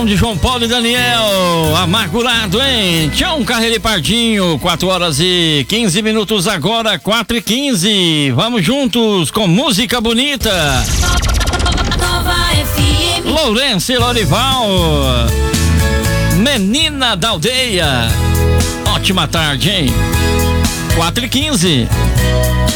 De João Paulo e Daniel, amargurado, hein? Tchau, Carreira e Pardinho, 4h15 agora, 4h15. Vamos juntos com música bonita. Nova FM. Lourenço e Lorival, Menina da Aldeia. Ótima tarde, hein? 4h15.